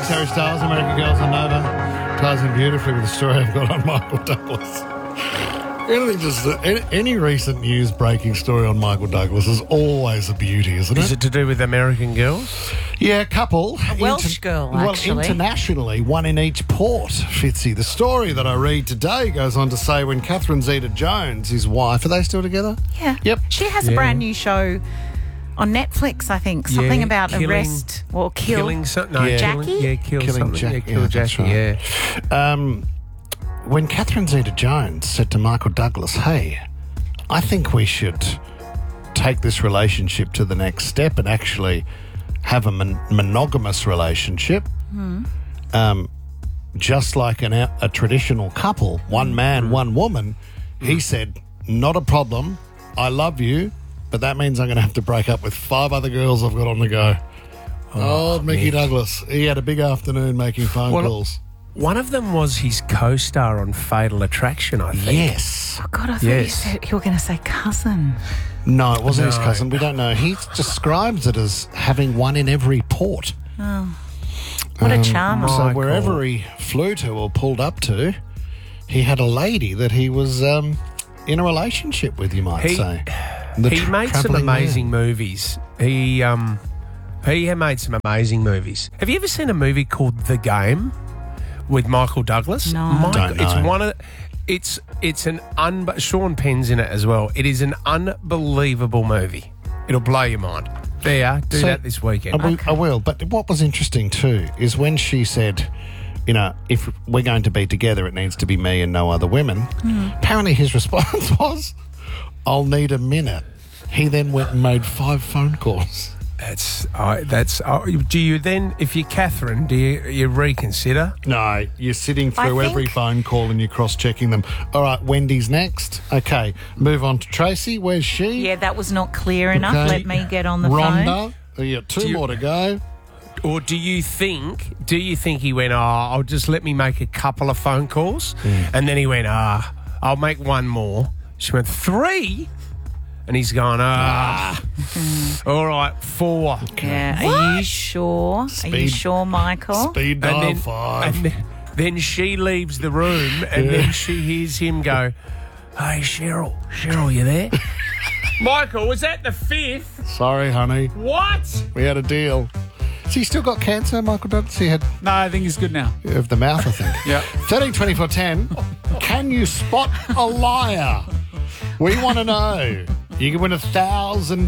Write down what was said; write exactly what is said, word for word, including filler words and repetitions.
Alex, Harry Styles, American Girls on Nova. Ties in beautifully with the story I've got on Michael Douglas. Anything just any, any recent news breaking story on Michael Douglas is always a beauty, isn't it? Is it to do with American Girls? Yeah, a couple. A Welsh girl, actually. Well, internationally, one in each port, Fitzy. The story that I read today goes on to say when Catherine Zeta-Jones, his wife, are they still together? Yeah. Yep. She has Yeah. a brand new show on Netflix, I think. Something Yeah, about killing- arrest or kill. Killing something. No, Yeah. killing- Jackie? Yeah, kill Killing something. Jack- Yeah, kill yeah, that's Jackie, right. yeah. Um, when Catherine Zeta-Jones said to Michael Douglas, hey, I think we should take this relationship to the next step and actually have a mon- monogamous relationship, um, just like an, a traditional couple, one man, one woman, he said, not a problem, I love you, but that means I'm going to have to break up with five other girls I've got on the go. Oh, Mickey Douglas. He had a big afternoon making phone Well, calls. One of them was his co-star on Fatal Attraction, I think. Yes. Oh, God, I thought Yes. you said you were going to say cousin. No, it wasn't his No. cousin. We don't know. He describes it as having one in every port. Oh, what a charmer. So Michael. wherever he flew to or pulled up to, he had a lady that he was um, in a relationship with, you might He- say. The He tra- made some travelling man. amazing movies. He um, he had made some amazing movies. Have you ever seen a movie called The Game with Michael Douglas? No. Michael, Don't it's know. one of it's it's an un Sean Penn's in it as well. It is an unbelievable movie. It'll blow your mind. There, you are. do So, that this weekend. I will, I will. But what was interesting too is when she said, you know, if we're going to be together, it needs to be me and no other women. Apparently his response was, I'll need a minute. He then went and made five phone calls. That's uh, that's. Uh, do you then, if you're Catherine, do you, you reconsider? No, you're sitting I through think- every phone call and you're cross-checking them. All right, Wendy's next. Okay, move on to Tracy. Where's she? Yeah, that was not clear enough. Okay. Let me get on the phone. Rhonda. You got two Do you- more to go. Or do you think? Do you think he went? Oh, I'll just let me make a couple of phone calls, and then he went, ah, I'll make one more. She went three, and he's gone, ah, all right, four. Yeah, are you sure? Are you Speed- sure, Michael? Speed dial And then, five. and then, then she leaves the room, and Yeah. then she hears him go, "Hey, Cheryl, Cheryl, you there?" Michael, was that the fifth? Sorry, honey. What? We had a deal. Has he still got cancer, Michael Douglas? He had No, I think he's good now. of the mouth, I think. Yeah. thirteen twenty-four ten. Can you spot a liar? We want to know. You can win a thousand